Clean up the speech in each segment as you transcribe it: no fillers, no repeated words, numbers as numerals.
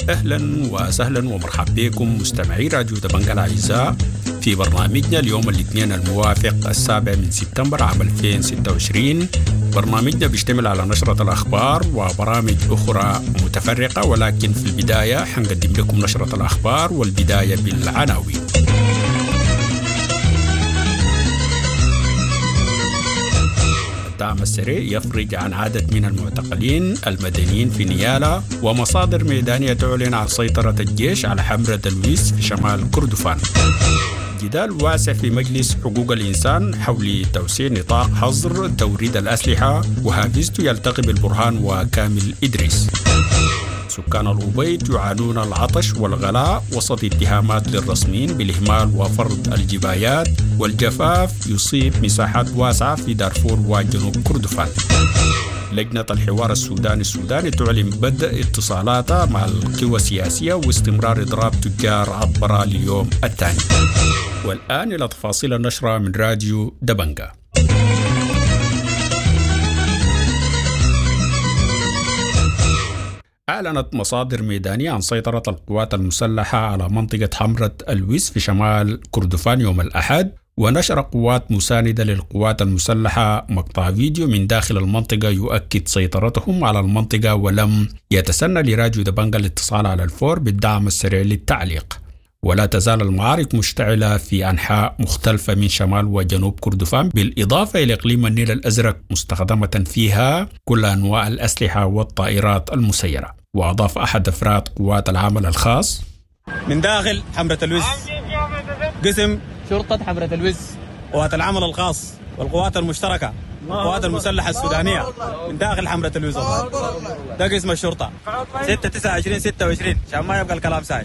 أهلا وسهلا ومرحبا بكم مستمعي راديو دبنجة الأعزاء في برنامجنا اليوم الاثنين الموافق 7 سبتمبر عام 2026. برنامجنا بيشتمل على نشرة الأخبار وبرامج أخرى متفرقة، ولكن في البداية حنقدم لكم نشرة الأخبار والبداية بالعناوين. الدعم السريع يفرج عن عدد من المعتقلين المدنيين في نيالا، ومصادر ميدانية تعلن عن سيطرة الجيش على حمرة دلويس في شمال كردفان. جدال واسع في مجلس حقوق الإنسان حول توسيع نطاق حظر توريد الأسلحة، وهافيزتو يلتقي بالبرهان وكامل إدريس. سكان الأبيض يعانون العطش والغلاء وسط اتهامات للرسميين بالإهمال وفرض الجبايات، والجفاف يصيب مساحات واسعة في دارفور وجنوب كردفان. لجنة الحوار السوداني تعلن بدء اتصالاتها مع القوى السياسية واستمرار إضراب تجار عطبرة لليوم الثاني. والآن إلى تفاصيل النشرة من راديو دبنجة. أعلنت مصادر ميدانية عن سيطرة القوات المسلحة على منطقة حمرة الويس في شمال كردفان يوم الأحد، ونشر قوات مساندة للقوات المسلحة مقطع فيديو من داخل المنطقة يؤكد سيطرتهم على المنطقة، ولم يتسنى لراديو دبنجة الاتصال على الفور بالدعم السريع للتعليق. ولا تزال المعارك مشتعلة في أنحاء مختلفة من شمال وجنوب كردفان، بالإضافة إلى إقليم النيل الأزرق مستخدمة فيها كل أنواع الأسلحة والطائرات المسيرة. وأضاف أحد أفراد قوات العمل الخاص: من داخل حمرة الوز قسم شرطة حمرة الوز، قوات العمل الخاص والقوات المشتركة والقوات المسلحة السودانية من داخل حمرة الوز. ده قسم الشرطة 6/29/26 عشان ما يبقى الكلام ساي.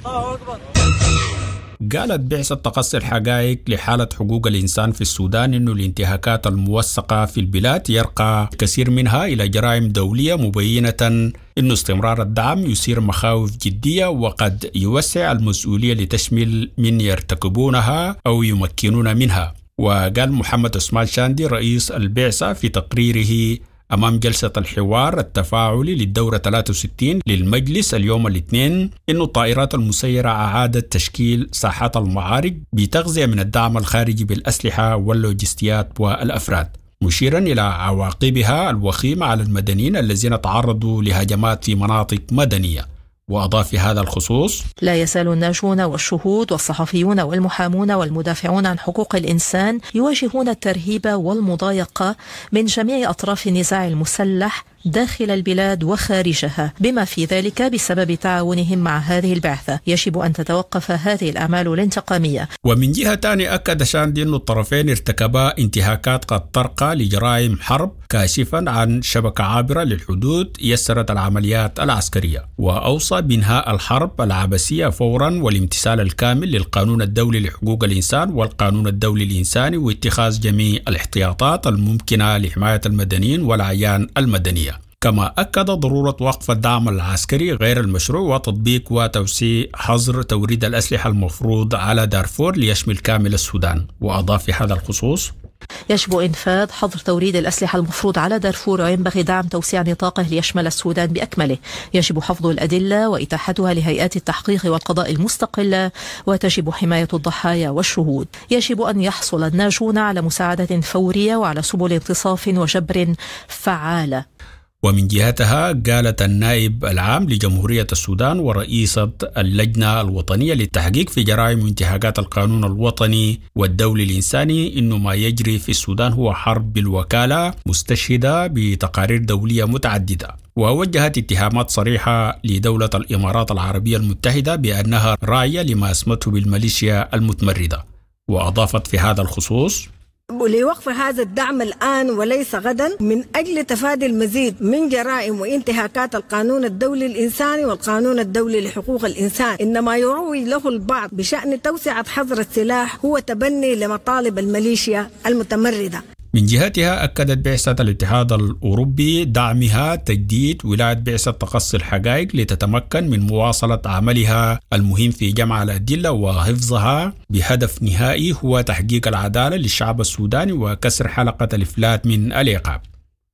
قالت بعثة تقصي الحقائق لحالة حقوق الإنسان في السودان إنه الانتهاكات الموثقة في البلاد يرقى كثير منها إلى جرائم دولية، مبينة إنه استمرار الدعم يثير مخاوف جدية وقد يوسع المسؤولية لتشمل من يرتكبونها أو يمكنون منها. وقال محمد عثمان شاندي رئيس البعثة في تقريره أمام جلسة الحوار التفاعلي للدورة 63 للمجلس اليوم الاثنين إنه الطائرات المسيرة أعادت تشكيل ساحات المعارك بتغذية من الدعم الخارجي بالأسلحة واللوجستيات والأفراد، مشيرا إلى عواقبها الوخيمة على المدنيين الذين تعرضوا لهجمات في مناطق مدنية. وأضاف في هذا الخصوص: لا يزال الناجون والشهود والصحفيون والمحامون والمدافعون عن حقوق الإنسان يواجهون الترهيب والمضايقة من جميع أطراف النزاع المسلح داخل البلاد وخارجها، بما في ذلك بسبب تعاونهم مع هذه البعثة. يجب أن تتوقف هذه الأعمال الانتقامية. ومن جهة تانية أكد شاندي أن الطرفين ارتكبا انتهاكات قد ترقى لجرائم حرب، كاشفا عن شبكة عابرة للحدود يسرت العمليات العسكرية، وأوصى بإنهاء الحرب العبثية فورا والامتثال الكامل للقانون الدولي لحقوق الإنسان والقانون الدولي الإنساني، واتخاذ جميع الاحتياطات الممكنة لحماية المدنيين والأعيان المدنية. كما أكد ضرورة وقف الدعم العسكري غير المشروع وتطبيق وتوسيع حظر توريد الأسلحة المفروض على دارفور ليشمل كامل السودان. وأضاف في هذا الخصوص: يجب إنفاذ حظر توريد الأسلحة المفروض على دارفور، وينبغي دعم توسيع نطاقه ليشمل السودان بأكمله. يجب حفظ الأدلة وإتاحتها لهيئات التحقيق والقضاء المستقلة، وتجب حماية الضحايا والشهود. يجب أن يحصل الناجون على مساعدة فورية وعلى سبل انتصاف وجبر فعالة. ومن جهتها قالت النائب العام لجمهورية السودان ورئيسة اللجنة الوطنية للتحقيق في جرائم وانتهاكات القانون الوطني والدولي الإنساني إنه ما يجري في السودان هو حرب بالوكالة، مستشهدة بتقارير دولية متعددة. ووجهت اتهامات صريحة لدولة الإمارات العربية المتحدة بأنها راعية لما اسمته بالميليشيا المتمردة. وأضافت في هذا الخصوص: ولوقف هذا الدعم الآن وليس غدا، من أجل تفادي المزيد من جرائم وانتهاكات القانون الدولي الإنساني والقانون الدولي لحقوق الإنسان. إنما يروج له البعض بشأن توسعة حظر السلاح هو تبني لمطالب الميليشيا المتمردة. من جهتها أكدت بعثة الاتحاد الأوروبي دعمها تجديد ولاية بعثة تقصي الحقائق لتتمكن من مواصلة عملها المهم في جمع الأدلة وحفظها بهدف نهائي هو تحقيق العدالة للشعب السوداني وكسر حلقة الإفلات من العقاب.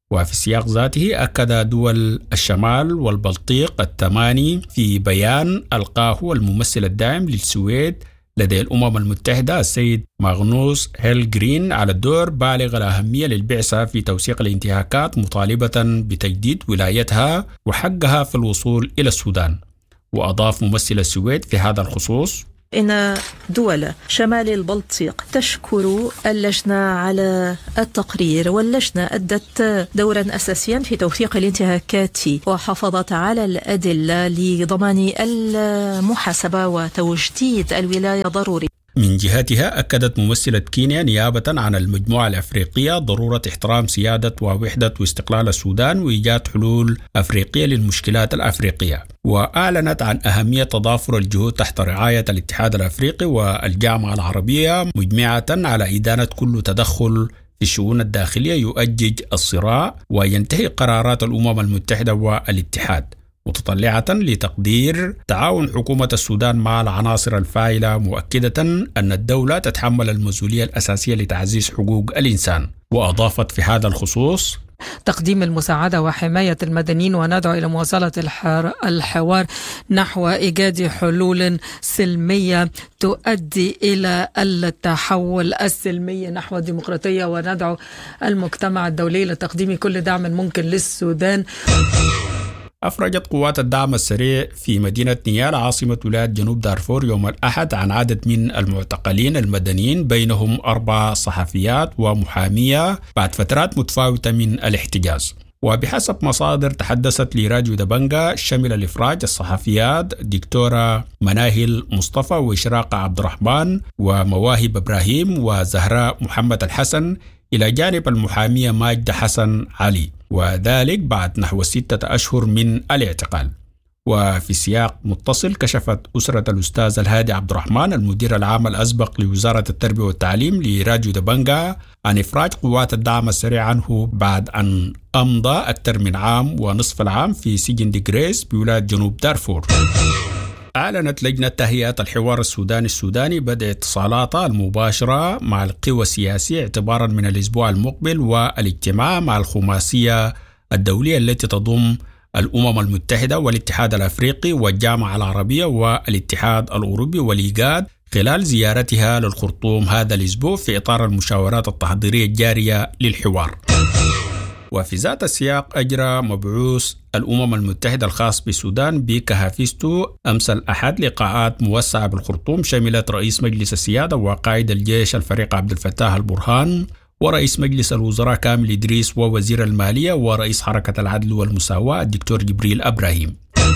وفي السياق ذاته أكد دول الشمال والبلطيق الثماني في بيان ألقاه الممثل الدائم للسويد لدى الأمم المتحدة السيد ماغنوس هيلغرين على الدور بالغ الأهمية للبعثة في توثيق الانتهاكات، مطالبة بتجديد ولايتها وحقها في الوصول إلى السودان. وأضاف ممثل السويد في هذا الخصوص: إن دول شمال البلطيق تشكر اللجنة على التقرير، واللجنة أدت دورا أساسيا في توثيق الانتهاكات وحافظت على الأدلة لضمان المحاسبة وتجديد الولاية ضروري. من جهتها أكدت ممثلة كينيا نيابة عن المجموعة الأفريقية ضرورة احترام سيادة ووحدة واستقلال السودان وإيجاد حلول أفريقية للمشكلات الأفريقية، وأعلنت عن أهمية تضافر الجهود تحت رعاية الاتحاد الأفريقي والجامعة العربية، مجمعة على إدانة كل تدخل في الشؤون الداخلية يؤجج الصراع وينتهي قرارات الأمم المتحدة والاتحاد، متطلعة لتقدير تعاون حكومة السودان مع العناصر الفاعلة، مؤكدة أن الدولة تتحمل المسؤولية الأساسية لتعزيز حقوق الإنسان. وأضافت في هذا الخصوص: تقديم المساعدة وحماية المدنيين، وندعو إلى مواصلة الحوار نحو إيجاد حلول سلمية تؤدي إلى التحول السلمي نحو الديمقراطية، وندعو المجتمع الدولي لتقديم كل دعم ممكن للسودان. أفرجت قوات الدعم السريع في مدينة نيالا عاصمة ولاية جنوب دارفور يوم الأحد عن عدد من المعتقلين المدنيين، بينهم 4 صحفيات ومحامية بعد فترات متفاوتة من الاحتجاز. وبحسب مصادر تحدثت لراديو دبنجا، شمل الإفراج الصحفيات دكتورة مناهل مصطفى وإشراق عبد الرحمن ومواهب إبراهيم وزهراء محمد الحسن، إلى جانب المحامية ماجدة حسن علي، وذلك بعد نحو 6 أشهر من الاعتقال. وفي سياق متصل، كشفت أسرة الأستاذ الهادي عبد الرحمن المدير العام الأسبق لوزارة التربية والتعليم لراديو دبنجا عن إفراج قوات الدعم السريع عنه بعد أن أمضى أكثر من عام ونصف العام في سجن ديغريس بولاية جنوب دارفور. أعلنت لجنة تهيئة الحوار السوداني بدء اتصالاتها المباشرة مع القوى السياسية اعتبارا من الأسبوع المقبل، والاجتماع مع الخماسية الدولية التي تضم الأمم المتحدة والاتحاد الأفريقي والجامعة العربية والاتحاد الأوروبي والإيجاد خلال زيارتها للخرطوم هذا الأسبوع في إطار المشاورات التحضيرية الجارية للحوار. وفي ذات السياق، أجرى مبعوث الأمم المتحدة الخاص بالسودان بكهافيستو أمس الأحد لقاءات موسعة بالخرطوم، شملت رئيس مجلس السيادة وقائد الجيش الفريق عبد الفتاح البرهان، ورئيس مجلس الوزراء كامل إدريس، ووزير المالية ورئيس حركة العدل والمساواة الدكتور جبريل إبراهيم.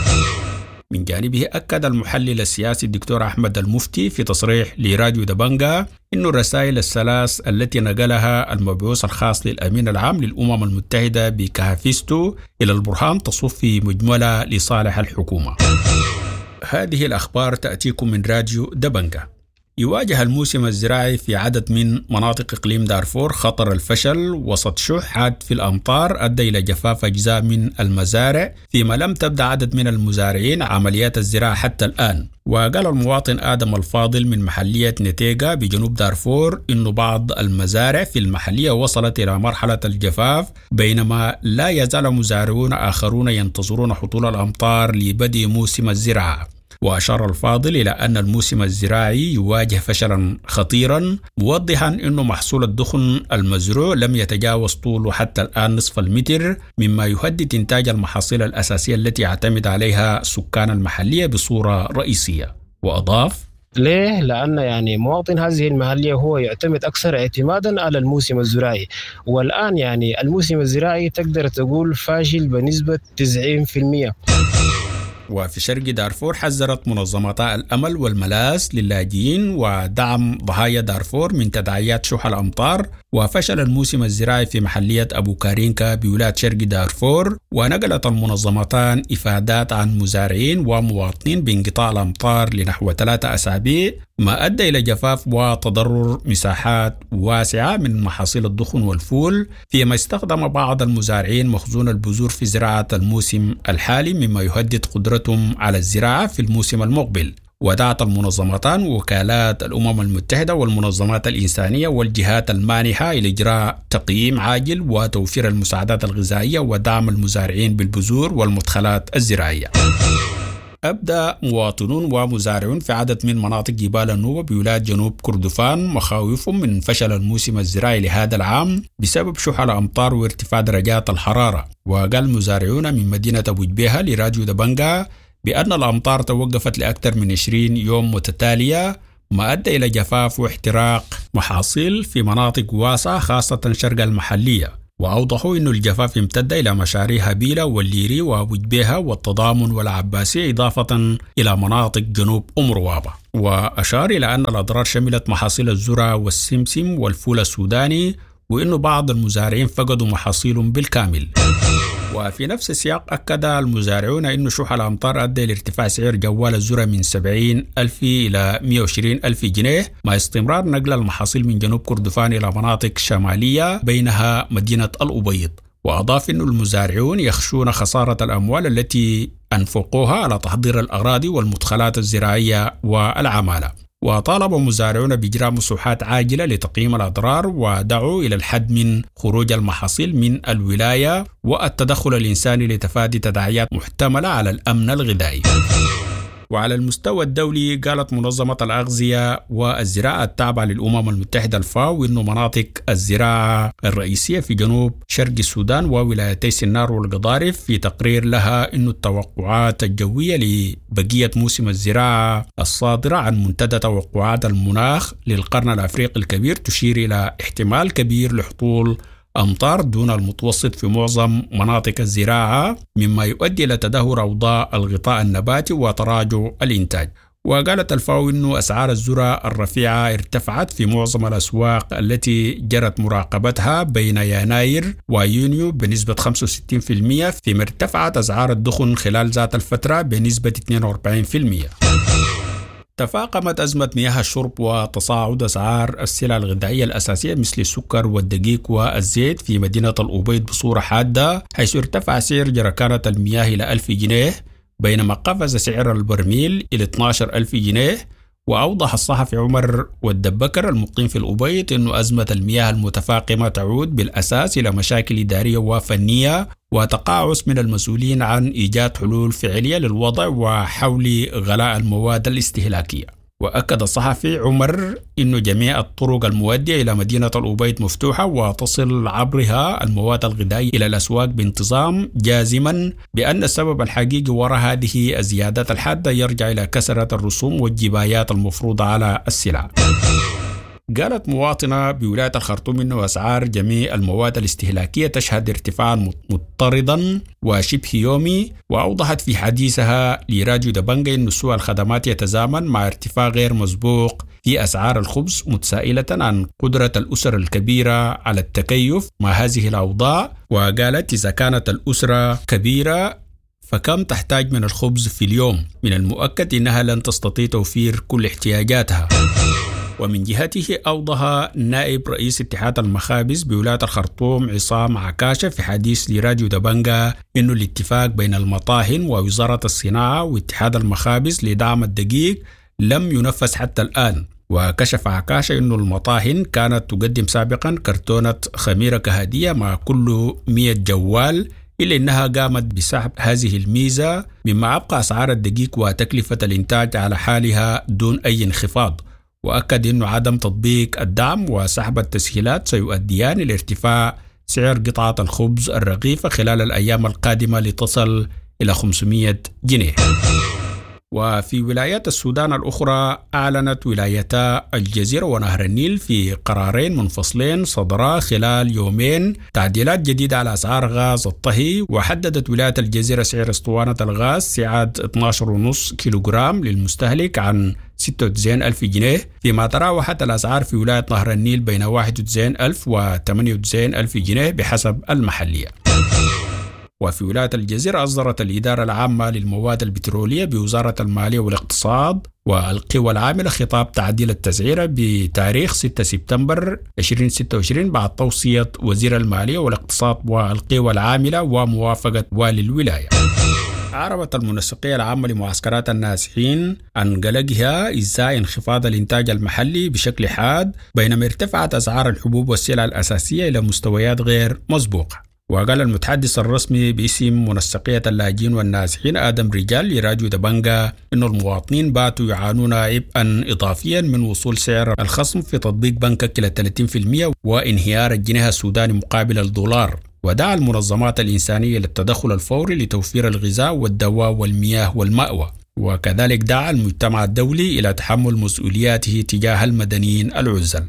من جانبه، أكد المحلل السياسي الدكتور أحمد المفتي في تصريح لراديو دبنجا إن الرسائل الثلاث التي نقلها المبعوث الخاص للأمين العام للأمم المتحدة بكهافيستو إلى البرهان تصف في مجملة لصالح الحكومة. هذه الأخبار تأتيكم من راديو دبنجا. يواجه الموسم الزراعي في عدد من مناطق إقليم دارفور خطر الفشل وسط شح حاد في الأمطار أدى إلى جفاف أجزاء من المزارع، فيما لم تبدأ عدد من المزارعين عمليات الزراعة حتى الآن. وقال المواطن آدم الفاضل من محلية نتيجا بجنوب دارفور إنه بعض المزارع في المحلية وصلت إلى مرحلة الجفاف، بينما لا يزال مزارعون آخرون ينتظرون هطول الأمطار لبدء موسم الزراعة. وأشار الفاضل إلى أن الموسم الزراعي يواجه فشلا خطيرا، موضحا أنه محصول الدخن المزروع لم يتجاوز طوله حتى الآن نصف المتر، مما يهدد إنتاج المحاصيل الأساسية التي يعتمد عليها سكان المحلية بصورة رئيسية. وأضاف: ليه؟ لأن مواطن هذه المحلية هو يعتمد أكثر اعتمادا على الموسم الزراعي، والآن الموسم الزراعي تقدر تقول فاشل بنسبة 90%. وفي شرق دارفور، حذرت منظمتا الأمل والملاس للاجئين ودعم ضحايا دارفور من تداعيات شح الأمطار وفشل الموسم الزراعي في محلية أبو كارينكا بولاية شرق دارفور. ونقلت المنظمتان إفادات عن مزارعين ومواطنين بانقطاع الأمطار لنحو 3 أسابيع، ما أدى إلى جفاف وتضرر مساحات واسعة من محاصيل الدخن والفول، فيما استخدم بعض المزارعين مخزون البذور في زراعة الموسم الحالي، مما يهدد قدرتهم على الزراعة في الموسم المقبل. ودعت المنظمتان وكالات الأمم المتحدة والمنظمات الإنسانية والجهات المانحة إلى إجراء تقييم عاجل وتوفير المساعدات الغذائية ودعم المزارعين بالبذور والمدخلات الزراعية. أبدأ مواطنون ومزارعون في عدد من مناطق جبال النوبة بولاية جنوب كردفان مخاوفهم من فشل الموسم الزراعي لهذا العام بسبب شح الأمطار وارتفاع درجات الحرارة. وقال المزارعون من مدينة أبو جبيهة لراديو دبنجا بأن الأمطار توقفت لأكثر من 20 يوم متتالية، ما أدى إلى جفاف واحتراق محاصيل في مناطق واسعة خاصة شرق المحلية. وأوضحوا أن الجفاف امتد إلى مشاريع هبيلة والليري وأبو جبيهة والتضامن والعباسية إضافة إلى مناطق جنوب روابة. وأشار إلى أن الأضرار شملت محاصيل الذرة والسمسم والفول السوداني، وأن بعض المزارعين فقدوا محاصيلهم بالكامل. وفي نفس السياق أكد المزارعون أن شح الأمطار أدى لارتفاع سعر جوال الذرة من 70,000 إلى 120,000 جنيه، مع استمرار نقل المحاصيل من جنوب كردفان إلى مناطق شمالية بينها مدينة الأبيض. وأضاف أن المزارعون يخشون خسارة الأموال التي أنفقوها على تحضير الأراضي والمدخلات الزراعية والعمالة. وطالب مزارعون بإجراء مساحات عاجلة لتقييم الأضرار، ودعوا إلى الحد من خروج المحاصيل من الولاية والتدخل الإنساني لتفادي تداعيات محتملة على الأمن الغذائي. وعلى المستوى الدولي قالت منظمة الأغذية والزراعة التابعة للأمم المتحدة الفاو إنه مناطق الزراعة الرئيسية في جنوب شرق السودان وولايتي سنار والقضارف في تقرير لها إنه التوقعات الجوية لبقية موسم الزراعة الصادرة عن منتدى توقعات المناخ للقرن الأفريقي الكبير تشير إلى احتمال كبير لحصول أمطار دون المتوسط في معظم مناطق الزراعة، مما يؤدي إلى تدهور أوضاع الغطاء النباتي وتراجع الإنتاج. وقالت الفاو إنه أسعار الذرة الرفيعة ارتفعت في معظم الأسواق التي جرت مراقبتها بين يناير ويونيو بنسبة 65%، فيما ارتفعت أسعار الدخن خلال ذات الفترة بنسبة 42%. تفاقمت أزمة مياه الشرب وتصاعد أسعار السلع الغذائية الأساسية مثل السكر والدقيق والزيت في مدينة الأبيض بصورة حادة، حيث ارتفع سعر جركانة المياه إلى 1000 جنيه بينما قفز سعر البرميل إلى 12,000 جنيه. وأوضح الصحفي عمر والدبكر المقيم في الأبيض أن أزمة المياه المتفاقمة تعود بالأساس إلى مشاكل إدارية وفنية وتقاعس من المسؤولين عن إيجاد حلول فعلية للوضع وحول غلاء المواد الاستهلاكية. وأكد الصحفي عمر أن جميع الطرق المؤدية إلى مدينة الأبيض مفتوحة وتصل عبرها المواد الغذائية إلى الأسواق بانتظام، جازما بأن السبب الحقيقي وراء هذه الزيادات الحادة يرجع إلى كثرة الرسوم والجبايات المفروضة على السلع. قالت مواطنة بولاية الخرطوم أن أسعار جميع المواد الاستهلاكية تشهد ارتفاعا مضطردا وشبه يومي. وأوضحت في حديثها لراديو دبنجا أن سوء الخدمات يتزامن مع ارتفاع غير مسبوق في أسعار الخبز، متسائلة عن قدرة الأسر الكبيرة على التكيف مع هذه الأوضاع. وقالت إذا كانت الأسرة كبيرة فكم تحتاج من الخبز في اليوم؟ من المؤكد أنها لن تستطيع توفير كل احتياجاتها. ومن جهته أوضح نائب رئيس اتحاد المخابز بولاية الخرطوم عصام عكاشة في حديث لراديو دبنجا إنه الاتفاق بين المطاحن ووزارة الصناعة واتحاد المخابز لدعم الدقيق لم ينفذ حتى الآن. وكشف عكاشة إنه المطاحن كانت تقدم سابقا كرتونة خميرة كهدية مع كل 100 جوال، إلا أنها قامت بسحب هذه الميزة، مما أبقى أسعار الدقيق وتكلفة الإنتاج على حالها دون أي انخفاض. وأكد أن عدم تطبيق الدعم وسحب التسهيلات سيؤديان إلى ارتفاع سعر قطعة الخبز الرغيفة خلال الأيام القادمة لتصل إلى 500 جنيه. وفي ولايات السودان الأخرى أعلنت ولايتا الجزيرة ونهر النيل في قرارين منفصلين صدرا خلال يومين تعديلات جديدة على أسعار غاز الطهي. وحددت ولاية الجزيرة سعر اسطوانة الغاز سعة 12.5 كيلوغرام للمستهلك عن 96,000 جنيه، فيما تراوحت الأسعار في ولاية نهر النيل بين 91,000 و 98,000 جنيه بحسب المحلية. وفي ولاية الجزيرة أصدرت الإدارة العامة للمواد البترولية بوزارة المالية والاقتصاد والقوى العاملة خطاب تعديل التسعيرة بتاريخ 6 سبتمبر 2026 بعد توصية وزير المالية والاقتصاد والقوى العاملة وموافقة والي الولاية. عربت المنسقية العامة لمعسكرات النازحين عن قلقها إزاء انخفاض الإنتاج المحلي بشكل حاد، بينما ارتفعت أسعار الحبوب والسلع الأساسية إلى مستويات غير مسبوقة. وقال المتحدث الرسمي باسم منسقية اللاجئين والنازحين آدم رجال لراديو دبنجا إن المواطنين باتوا يعانون عبئا إضافيا من وصول سعر الخصم في تطبيق بنكك إلى 30% وانهيار الجنيه السوداني مقابل الدولار. ودعا المنظمات الإنسانية للتدخل الفوري لتوفير الغذاء والدواء والمياه والمأوى. وكذلك دعا المجتمع الدولي إلى تحمل مسؤولياته تجاه المدنيين العزل.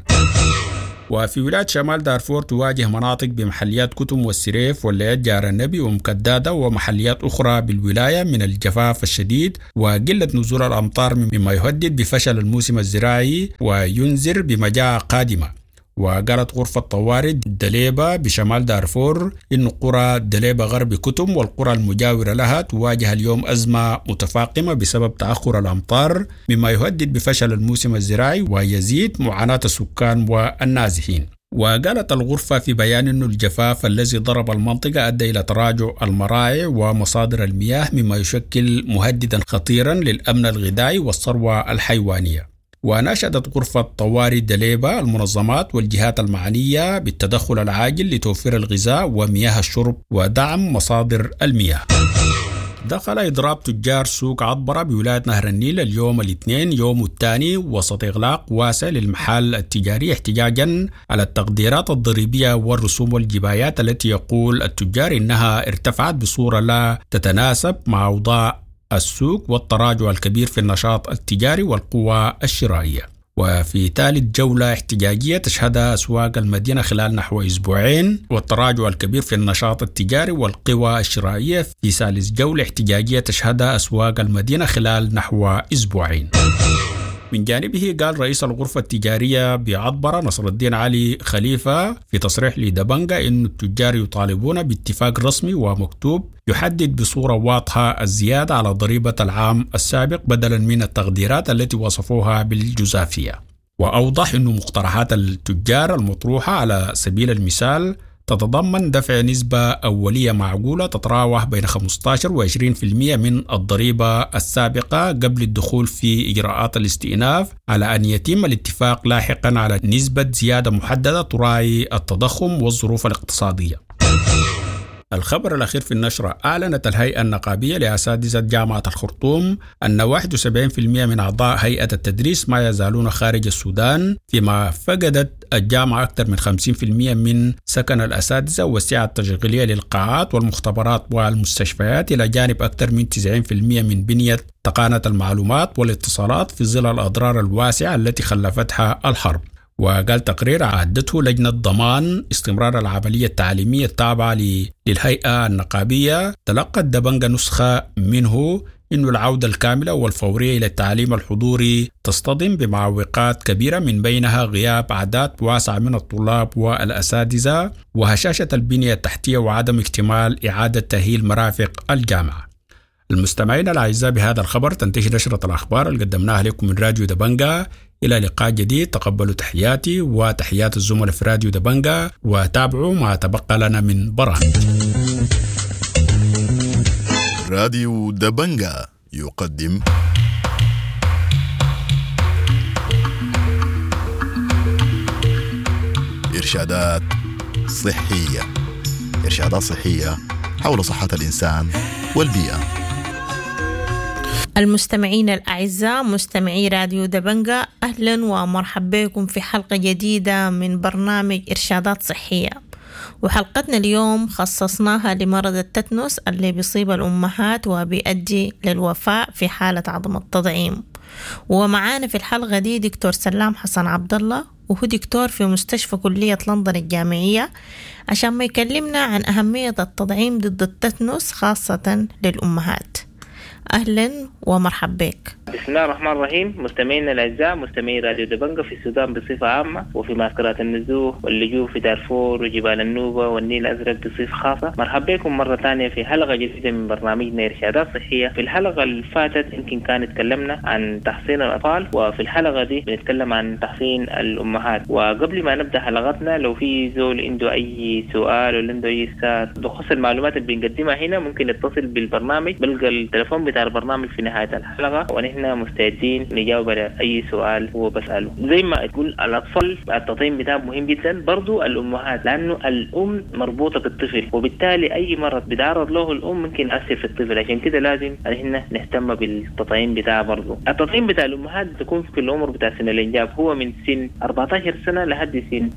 وفي ولاية شمال دارفور تواجه مناطق بمحليات كتم والسريف والليات جار النبي ومكدادة ومحليات أخرى بالولاية من الجفاف الشديد وقلة نزول الأمطار مما يهدد بفشل الموسم الزراعي وينذر بمجاعة قادمة. وقالت غرفة طوارئ دليبة بشمال دارفور إن قرى دليبة غرب كتم والقرى المجاورة لها تواجه اليوم أزمة متفاقمة بسبب تأخر الأمطار مما يهدد بفشل الموسم الزراعي ويزيد معاناة السكان والنازحين. وقالت الغرفة في بيان أن الجفاف الذي ضرب المنطقة أدى إلى تراجع المراعي ومصادر المياه مما يشكل مهددا خطيرا للأمن الغذائي والثروة الحيوانية. وناشدت غرفة طوارئ دليبة المنظمات والجهات المعنية بالتدخل العاجل لتوفير الغذاء ومياه الشرب ودعم مصادر المياه. دخل إضراب تجار سوق عطبرة بولاية نهر النيل اليوم الاثنين يوم الثاني وسط إغلاق واسع للمحال التجاري احتجاجا على التقديرات الضريبية والرسوم والجبايات التي يقول التجار إنها ارتفعت بصورة لا تتناسب مع أوضاع السوق والتراجع الكبير في النشاط التجاري والقوى الشرائية. وفي ثالث جولة احتجاجية تشهدها أسواق المدينة خلال نحو أسبوعين والتراجع الكبير في النشاط التجاري والقوى الشرائية في ثالث جولة احتجاجية تشهدها أسواق المدينة خلال نحو أسبوعين. من جانبه قال رئيس الغرفة التجارية بعطبرة نصر الدين علي خليفة في تصريح لدبنجا إن التجار يطالبون باتفاق رسمي ومكتوب يحدد بصورة واضحة الزيادة على ضريبة العام السابق بدلا من التقديرات التي وصفوها بالجزافية. وأوضح أن مقترحات التجار المطروحة على سبيل المثال تتضمن دفع نسبة أولية معقولة تتراوح بين 15 و 20% من الضريبة السابقة قبل الدخول في إجراءات الاستئناف، على أن يتم الاتفاق لاحقا على نسبة زيادة محددة تراعي التضخم والظروف الاقتصادية. الخبر الأخير في النشرة: أعلنت الهيئة النقابية لأساتذة جامعة الخرطوم أن 71% من أعضاء هيئة التدريس ما يزالون خارج السودان، فيما فقدت الجامعة أكثر من 50% من سكن الأساتذة والسعة التشغيلية للقاعات والمختبرات والمستشفيات، إلى جانب أكثر من 90% من بنية تقنية المعلومات والاتصالات في ظل الأضرار الواسعة التي خلفتها الحرب. وقال تقرير عدته لجنة ضمان استمرار العملية التعليمية التابعة للهيئة النقابية، تلقت دبنجا نسخة منه إن العودة الكاملة والفورية إلى التعليم الحضوري تصطدم بمعوقات كبيرة من بينها غياب أعداد واسعة من الطلاب والأساتذة وهشاشة البنية التحتية وعدم اكتمال إعادة تأهيل مرافق الجامعة. المستمعين الأعزاء، بهذا الخبر تنتهي نشرة الأخبار اللي قدمناها لكم من راديو دبنجا. إلى لقاء جديد، تقبلوا تحياتي وتحيات الزملاء في راديو دبنجا وتابعوا ما تبقى لنا من برامج. راديو دبنجا يقدم إرشادات صحية حول صحة الإنسان والبيئة. المستمعين الأعزاء، مستمعي راديو دبنجا، أهلا ومرحبا بكم في حلقة جديدة من برنامج إرشادات صحية. وحلقتنا اليوم خصصناها لمرض التتنس اللي بيصيب الأمهات وبيؤدي للوفاة في حالة عدم التطعيم. ومعانا في الحلقة دي دكتور سلام حسن عبد الله، وهو دكتور في مستشفى كلية لندن الجامعية، عشان ما يكلمنا عن أهمية التطعيم ضد التتنس خاصة للأمهات. أهلا ومرحب بك. بسم الله الرحمن الرحيم. مستمعينا الأعزاء، مستمعي راديو دبنجة في السودان بصفة عامة، وفي معسكرات النزوح واللجوء في دارفور وجبال النوبة والنيل الأزرق بصفة خاصة، مرحبا بكم مرة ثانية في حلقة جديدة من برنامجنا إرشادات صحية. في الحلقة اللي فاتت يمكن كان اتكلمنا عن تحصين الأطفال، وفي الحلقة دي بنتكلم عن تحصين الأمهات. وقبل ما نبدأ حلقتنا، لو في زول عنده أي سؤال ولا عنده أي استفسار بخصوص المعلومات اللي بنقدمها هنا، ممكن يتصل بالبرنامج، بلقى التليفون بتاع البرنامج في نهاية الحلقة، ونحن مستعدين نجاوب على أي سؤال هو بسأله. زي ما تقول الأطفال التطعيم بتاعهم مهم جدا، برضو الأمهات، لأنه الأم مربوطة بالطفل، وبالتالي أي مرض بيتعرض له الأم ممكن يأثر في الطفل. عشان كده لازم نحن نهتم بالتطعيم بتاعه. برضو التطعيم بتاع الأمهات بتكون في العمر بتاع سن الإنجاب، هو من سن 14 سنة لحد سن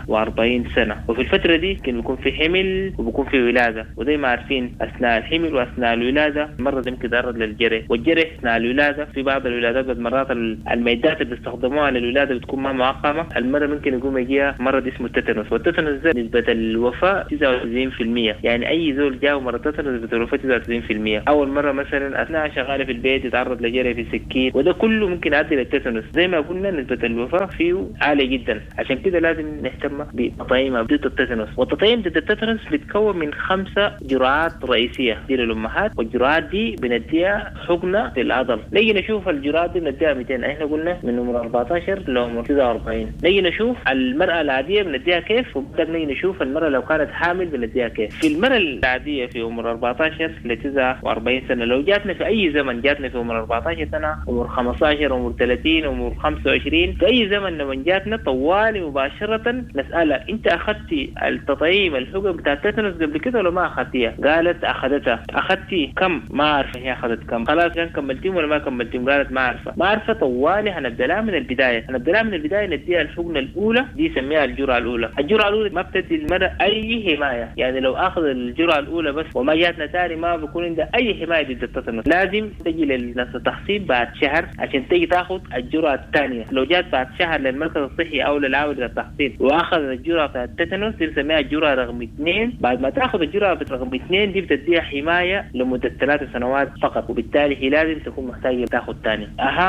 49 سنة، وفي الفترة دي يكون في حمل وبيكون في ولادة. وزي ما عارفين أثناء الحمل وأثناء الولادة المرض يمكن يتعرض للجرح، والجرح أثناء الولادة في بعض الولادات بالمرات المعدات اللي بيستخدموها للولادة بتكون ما معقمة، المرة ممكن يقوم يجيها مرض اسمه التتنس، والتتنس ده نسبة الوفاة 99%. يعني أي زول جاء مرض التتنس نسبة الوفاة 99%. أول مرة مثلا أثناء شغالة في البيت يتعرض لجرح في سكين، وده كله ممكن يؤدي للتتنس. زي ما قلنا نسبة الوفاة فيه عالية جدا، عشان كده لازم نهتم بتطعيم ضد التتنس. والتطعيم ضد التتنس بيتكون من 5 جرعات رئيسية دي للأمهات، والجرعات دي بنديها حقنة في العضل. نيجي نشوف الجرعات دي بنديها 200، احنا قلنا من عمر 14 لعمر 49. نيجي نشوف المرأة العادية بنديها كيف، وبعد نيجي نشوف المرأة لو كانت حامل بنديها كيف. في المرأة العادية في عمر 14 ل 49 سنة، لو جاتنا في أي زمن، جاتنا في عمر 14 سنة، عمر 15، عمر 30، عمر 25، في أي زمن لما جاتنا طوالي مباشرة نسألها أنت أخذتي التطعيم الحقن بتاع التتنس قبل كده ولا ما أخذتيها؟ قالت أخذتها. أخذتي كم؟ ما أعرف هي أخذت كم. خلاص كان كملتيهم ولا ما كملتيهم؟ قالت ما أعرفها. ما أعرفها طوالي هنبدأ لها من البداية، نديها الحقنة الأولى دي سميها الجرعة الأولى. الجرعة الأولى ما بتدي المرأة أي حماية، يعني لو أخذ الجرعة الأولى بس وما جاتنا تاني ما بكون عندها أي حماية ضد التتنس. لازم تجي للناس التحصين بعد شهر عشان تيجي تاخذ الجرعة الثانية. لو جات بعد شهر للمركز الصحي أو للعامل للتحصين وأخذ الجرعة بتاعت التتنس دي بنسميها الجرعة رقم 2. بعد ما تاخذ الجرعة رقم 2 دي بتديها حماية لمدة 3 سنوات فقط، وبالتالي هي لازم تكون محتاجة تاخذ ثاني.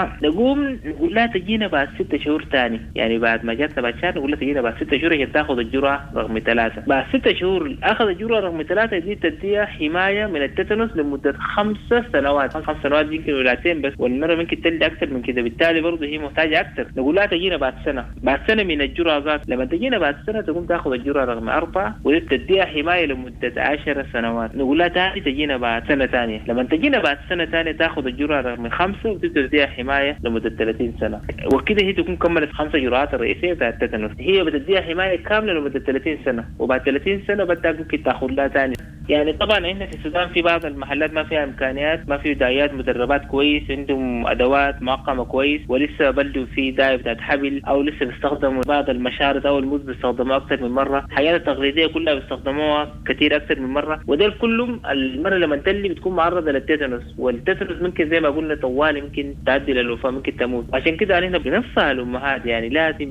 نقوم نقول لها تجينا بعد 6 شهور ثاني، يعني بعد ما جاتنا بعد شهر نقول لها تجينا بعد 6 شهور عشان تاخذ الجرعة رقم 3. بعد 6 شهور أخذ الجرعة رقم 3 دي تديها حماية من التتنس لمدة 5 سنوات. 5 سنوات يمكن ولادتين بس، والمرة ممكن تلد أكثر من كده، بالتالي برضه هي محتاجة أكثر. نقول لها تجينا بعد سنة، بعد سنة من الجرعة ذات. لما تجينا بعد سنة تقوم تاخذ الجرعة رقم 4 وتديها حماية لمدة 10 سنوات. نقول لها تاني تجينا بعد سنة ثانية. لما تجينا بعد سنة ثانية تاخذ الجرعة رقم 5 وتديها حماية لمدة 30 سنة، وكده هي تكون كملت 5 جرعات الرئيسية بتاعت التتنس. هي بتديها حماية كاملة لمدة 30 سنة، وبعد 30 سنة بدها ممكن تاخذ لها ثاني. يعني طبعا احنا في السودان في بعض المحلات ما فيها امكانيات، ما في داعيات مدربات كويس، عندهم ادوات معقمه كويس، ولسه بلدوا في داعي بتاعت حبل، او لسه بيستخدموا بعض المشارط او الموز بيستخدموها اكثر من مره. الحياه التقليديه كلها بيستخدموها كثير اكثر من مره، ودول كلهم المره لما تلي بتكون معرضه للتتنس، والتتنس ممكن زي ما قلنا طوال ممكن تؤدي للوفاه، ممكن تموت. عشان كده احنا بننصح الامهات يعني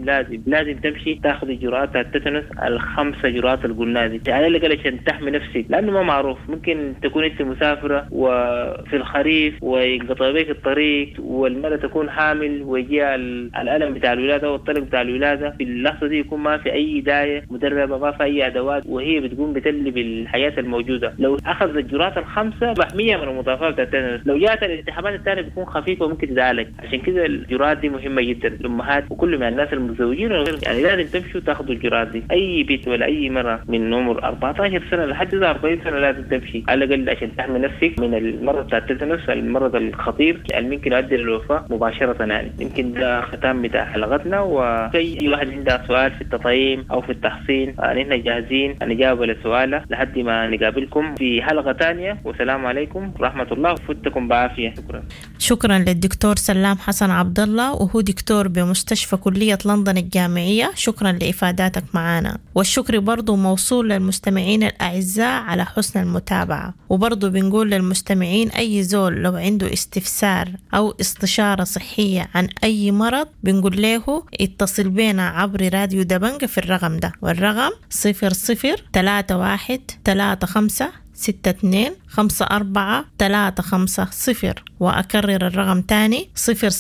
لازم تمشي تاخذ الجرعات التتنس ال5 جرعات اللي قلنا دي على الاقل عشان تحمي نفسك، لانه ما معروف ممكن تكون انت مسافره وفي الخريف وينقطع بك الطريق والمرأة تكون حامل ويجيها الألم بتاع الولادة والطلق بتاع الولادة، في اللحظة دي يكون ما في أي داية مدربة، ما في أي أدوات، وهي بتقوم بتلي بالحياة الموجودة. لو أخذ الجرعات ال5 محمية من المضاعفات بتاعت التتنس، لو جاءت الالتحامات الثانية بتكون خفيفة وممكن تتعالج. عشان كده الجرعات دي مهمة جدا للأمهات وكل من الناس المتزوجين، يعني لازم تمشوا تاخذوا الجرعات دي. أي بيت ولا أي مرة من عمر 14 سنة لحد 40 سنة لازم تمشي على الأقل عشان تحمي نفسك من المرض بتاع التتنس، المرض الخطير اللي ممكن يؤدي للوفاة مباشرة. يعني يمكن ده ختام بتاع حلقتنا، وأي واحد عنده سؤال في التطعيم أو في التحصين نحن جاهزين نجاوب على سؤاله لحد ما نقابلكم في حلقة تانية. والسلام عليكم ورحمة الله وفتكم بعافية. شكرا للدكتور سلام حسن عبد الله، وهو دكتور بمستشفى كلية لندن الجامعية. شكرا لإفاداتك معنا، والشكر برضو موصول للمستمعين الأعزاء على حسن المتابعة. وبرضو بنقول للمستمعين أي زول لو عنده استفسار أو استشارة صحية عن أي مرض بنقول له اتصل بينا عبر راديو دبنجة في الرقم ده، والرقم 003135 00-32-54-350. وأكرر الرقم تاني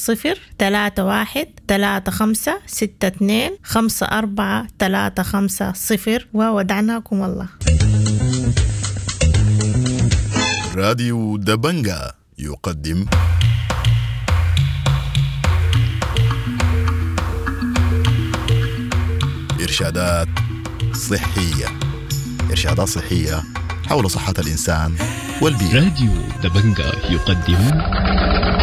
00-31-62-54-350. وودعناكم الله. راديو دبنجا يقدم إرشادات صحية. إرشادات صحية حول صحة الإنسان والبيئة. راديو دبنجا يقدم